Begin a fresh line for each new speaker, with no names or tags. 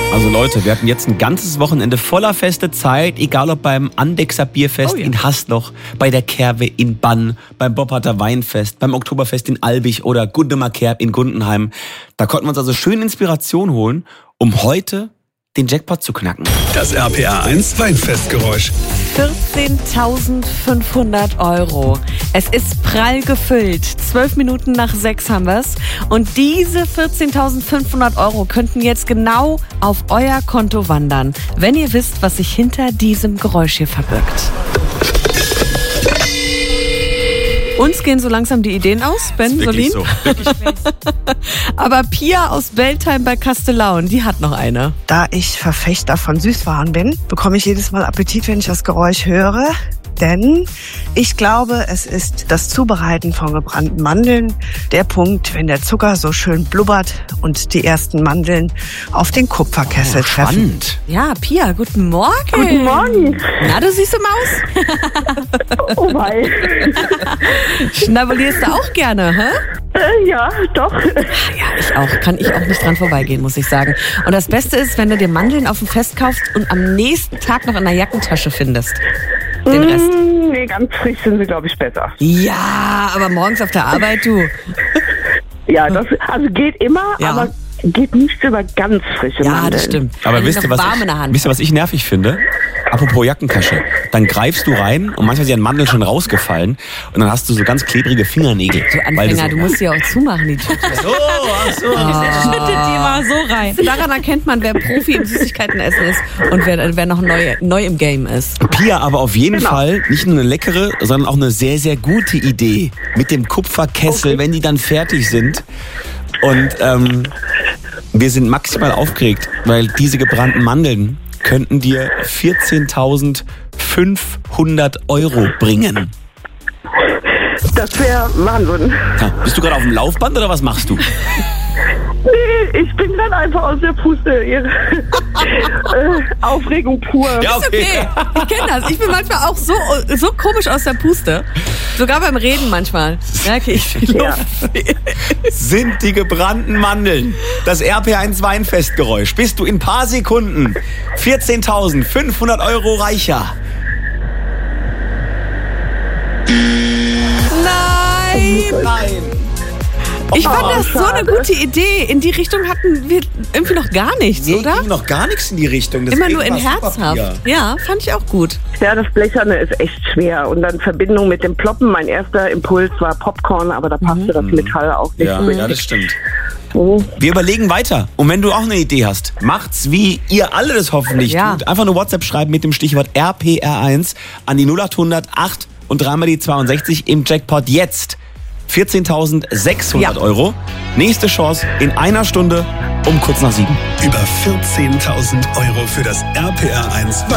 Also Leute, wir hatten jetzt ein ganzes Wochenende voller feste Zeit, egal ob beim Andexer Bierfest in Hasloch, bei der Kerwe in Bann, beim Bobharter Weinfest, beim Oktoberfest in Albig oder Gundemer Kerb in Gundenheim. Da konnten wir uns also schön Inspiration holen, um heute den Jackpot zu knacken.
Das RPR1 Weinfestgeräusch.
14.500 €. Es ist prall gefüllt. 12 Minuten nach 6 haben wir's. Und diese 14.500 € könnten jetzt genau auf euer Konto wandern, wenn ihr wisst, was sich hinter diesem Geräusch hier verbirgt. Uns gehen so langsam die Ideen aus, Ben, Solin.
So.
Aber Pia aus Beltheim bei Kastellaun, die hat noch eine.
Da ich Verfechter von Süßwaren bin, bekomme ich jedes Mal Appetit, wenn ich das Geräusch höre. Denn ich glaube, es ist das Zubereiten von gebrannten Mandeln. Der Punkt, wenn der Zucker so schön blubbert und die ersten Mandeln auf den Kupferkessel treffen.
Spannend.
Ja, Pia, guten Morgen.
Guten Morgen.
Na, du süße Maus.
Oh wei.
Schnabelierst du auch gerne, hä?
Ja, doch.
Ja, ich auch. Kann ich auch nicht dran vorbeigehen, muss ich sagen. Und das Beste ist, wenn du dir Mandeln auf dem Fest kaufst und am nächsten Tag noch in der Jackentasche findest. Den Rest.
Nee, ganz frisch sind sie, glaube ich, besser.
Ja, aber morgens auf der Arbeit, du.
Ja, das also geht immer,
Ja.
aber geht nicht über ganz frische Mandeln.
Ja, das stimmt.
Aber
Die
wisst
sind
ihr,
noch warm in der Hand.
was ich nervig finde? Apropos Jackentasche. Dann greifst du rein und manchmal sind die Mandeln schon rausgefallen und dann hast du so ganz klebrige Fingernägel.
Du Anfänger, du musst sie auch zumachen, die Tüte.
Schüttet die mal so rein.
Daran erkennt man, wer Profi im Süßigkeitenessen ist und wer noch neu im Game ist.
Pia, aber auf jeden Fall nicht nur eine leckere, sondern auch eine sehr, sehr gute Idee mit dem Kupferkessel, wenn die dann fertig sind. Und wir sind maximal aufgeregt, weil diese gebrannten Mandeln könnten dir 14.500 € bringen.
Das wäre Wahnsinn.
Ja, bist du gerade auf dem Laufband oder was machst du?
Nee, ich bin dann einfach aus der Puste. Aufregung pur.
Ja,
Okay, ich kenne das. Ich bin manchmal auch so komisch aus der Puste. Sogar beim Reden manchmal. Merke ich die Luft.
Sind die gebrannten Mandeln das RPR1 Weinfestgeräusch? Bist du in ein paar Sekunden 14.500 € reicher? Nein!
Ich fand das so eine gute Idee. In die Richtung hatten wir irgendwie noch gar nichts,
Nee,
oder?
ging noch gar nichts in die Richtung.
Immer nur in
Deswegen war's super, Pia.
herzhaft. Ja, fand ich auch gut.
Ja, das Blecherne ist echt schwer. Und dann Verbindung mit dem Ploppen. Mein erster Impuls war Popcorn, aber da passte das Metall auch nicht
Ja,
so
ja, das
richtig.
stimmt.
Mhm.
Wir überlegen weiter. Und wenn du auch eine Idee hast, macht's wie ihr alle das hoffentlich
Ja.
tut. Einfach eine WhatsApp schreiben mit dem Stichwort RPR1 an die 0800 8 und dreimal die 62 im Jackpot jetzt. 14.600
Ja.
€. Nächste Chance in einer Stunde um kurz nach 7.
Über 14.000 € für das RPR1